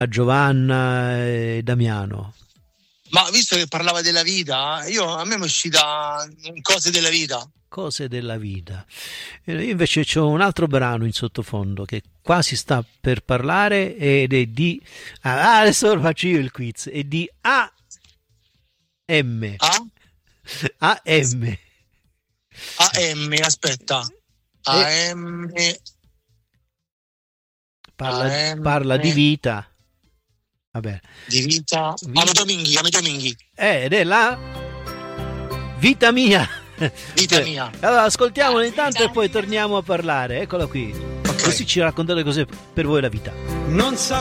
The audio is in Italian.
a Giovanna e Damiano. Ma visto che parlava della vita, a me mi è uscita Cose della vita. Cose della vita. Io invece ho un altro brano in sottofondo che quasi sta per parlare ed è di adesso faccio io il quiz, è di AM. AM. AM, aspetta. AM. Parla di vita. Vabbè. Di vita. Amito Minghi. Ed è la Vita mia. Vita mia. Allora ascoltiamolo intanto e poi torniamo a parlare. Eccola qui. Okay. Così ci raccontate cos'è per voi la vita. Non